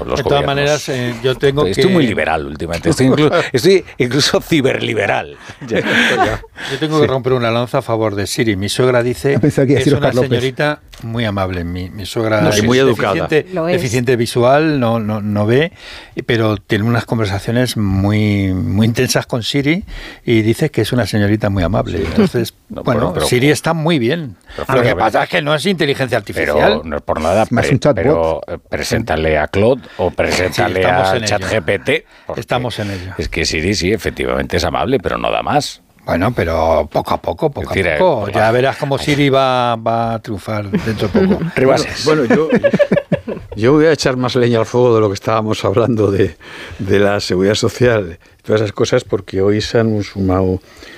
los de todas gobiernos. maneras, yo tengo Estoy muy liberal últimamente, estoy incluso ciberliberal. Yo tengo que romper una lanza a favor de Siri. Mi suegra dice que es una señorita muy amable. Mi suegra es muy educada. Deficiente visual, no ve, pero tiene unas conversaciones muy, muy intensas con Siri y dice que es una señorita muy amable. Entonces, pero Siri está muy bien. Lo que pasa es que no es inteligencia artificial. Pero no es por nada, pero preséntale a Claude o preséntale a ChatGPT. Estamos en ello. Es que Siri sí, efectivamente es amable, pero no da más. Bueno, pero poco a poco. Ya verás cómo Siri va a triunfar dentro de poco. Bueno, yo voy a echar más leña al fuego de lo que estábamos hablando de la seguridad social y todas esas cosas, porque hoy se han sumado...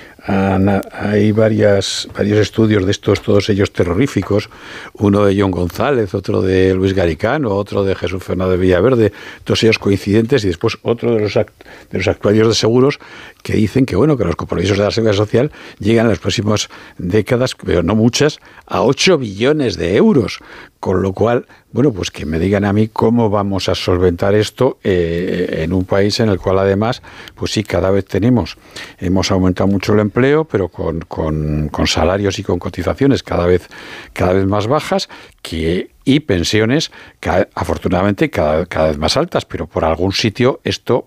Hay varios estudios de estos, todos ellos terroríficos, uno de John González, otro de Luis Garicano, otro de Jesús Fernández Villaverde, todos ellos coincidentes, y después otro de los actuarios de seguros que dicen que que los compromisos de la seguridad social llegan en las próximas décadas, pero no muchas, a 8 billones de euros, con lo cual, pues que me digan a mí cómo vamos a solventar esto en un país en el cual además, pues sí, cada vez hemos aumentado mucho el empleo, pero con salarios y con cotizaciones cada vez más bajas, y pensiones afortunadamente cada vez más altas, pero por algún sitio esto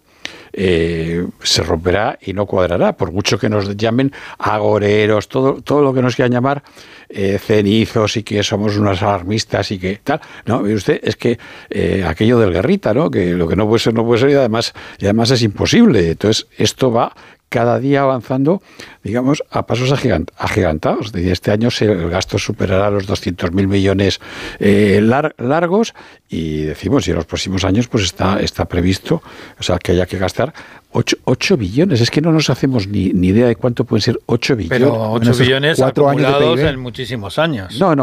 se romperá y no cuadrará, por mucho que nos llamen agoreros, todo lo que nos quieran llamar, cenizos, y que somos unos alarmistas y que tal. No, mire usted, es que aquello del guerrita, ¿no? Que lo que no puede ser y además es imposible. Entonces esto va cada día avanzando, digamos, a pasos agigantados. Este año el gasto superará los 200.000 millones largos, y decimos, y en los próximos años pues está previsto, que haya que gastar 8 billones. Es que no nos hacemos ni idea de cuánto pueden ser 8 billones. Pero 8 billones acumulados en muchísimos años. No,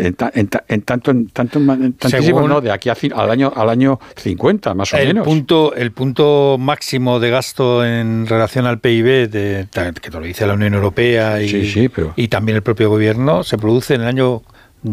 tantísimos, no, de aquí al año 50, más o menos. El punto máximo de gasto en relación al PIB, que te lo dice la Unión Europea y también el propio gobierno, se produce en el año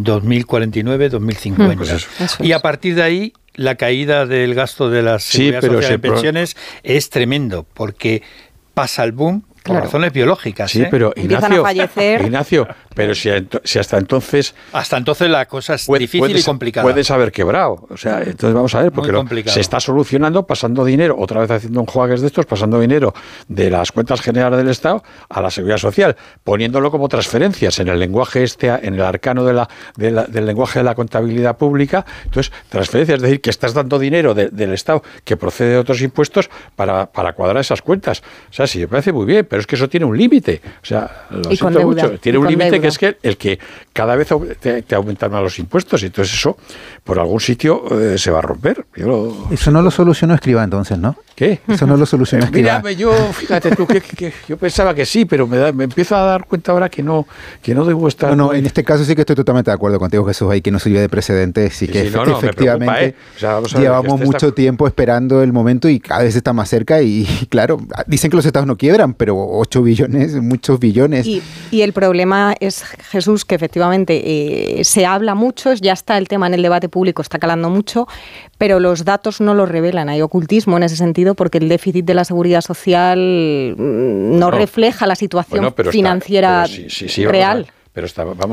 2049-2050. Pues eso. Y a partir de ahí, la caída del gasto de la seguridad social y pensiones es tremendo, porque pasa el boom por razones biológicas. Sí, pero empiezan a fallecer. Ignacio, pero si hasta entonces... Hasta entonces la cosa es difícil y complicada. Puedes haber quebrado. Entonces vamos a ver, porque se está solucionando pasando dinero, otra vez haciendo enjuagues de estos, pasando dinero de las cuentas generales del Estado a la seguridad social, poniéndolo como transferencias en el lenguaje en el arcano del lenguaje de la contabilidad pública. Entonces, transferencias, es decir, que estás dando dinero del Estado que procede de otros impuestos para cuadrar esas cuentas. Sí, me parece muy bien, pero es que eso tiene un límite. Lo siento mucho. Tiene un límite que es que el que cada vez te aumentan más los impuestos, y entonces eso por algún sitio se va a romper. Eso no lo solucionó Escrivá entonces, ¿no? ¿Qué? Eso no lo solucionó Escrivá. Fíjate tú, que yo pensaba que sí, pero me empiezo a dar cuenta ahora que no debo estar... No, en este caso sí que estoy totalmente de acuerdo contigo, Jesús, ahí que no sirve de precedentes, y que efectivamente llevamos mucho tiempo esperando el momento y cada vez está más cerca, y claro, dicen que los estados no quiebran, pero 8 billones, muchos billones. Y el problema es, Jesús, que efectivamente se habla mucho, ya está el tema en el debate público, está calando mucho, pero los datos no lo revelan. Hay ocultismo en ese sentido, porque el déficit de la seguridad social no refleja la situación financiera real. Pero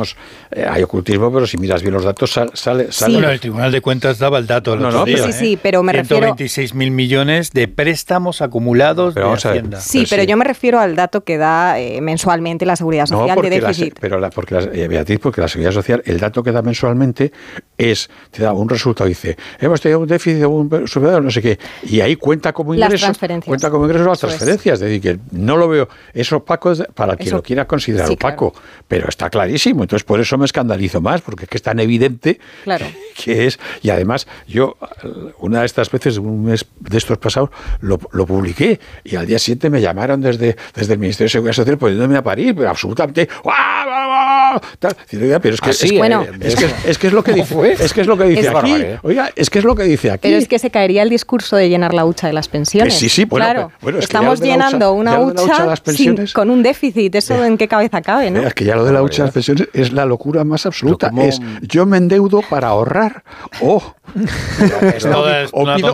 hay ocultismo, pero si miras bien los datos sale. Bueno, el Tribunal de Cuentas daba el dato el otro día. Sí, pero me refiero... 126.000 millones de préstamos acumulados de Hacienda. Pero yo me refiero al dato que da mensualmente la Seguridad Social de déficit. Beatriz, porque la Seguridad Social, el dato que da mensualmente te da un resultado, dice, hemos tenido un déficit de un superior, no sé qué, y ahí cuenta como ingresos las transferencias. Es decir, que no lo veo, es opaco para quien lo quiera considerar opaco, pero está clarísimo. Entonces por eso me escandalizo más, porque es que es tan evidente que es. Y además yo una de estas veces, un mes de estos pasados, lo publiqué, y al día siguiente me llamaron desde el Ministerio de Seguridad Social poniéndome a parir, pero absolutamente pero es que es que es lo que dice, es que es lo que dice aquí. Oiga, es que es lo que dice aquí. Pero es que se caería el discurso de llenar la hucha de las pensiones. Sí, bueno, estamos llenando una hucha con un déficit. ¿Eso en qué cabeza cabe, no? Es que ya lo de la hucha de las pensiones es la locura más absoluta. Yo me endeudo para ahorrar o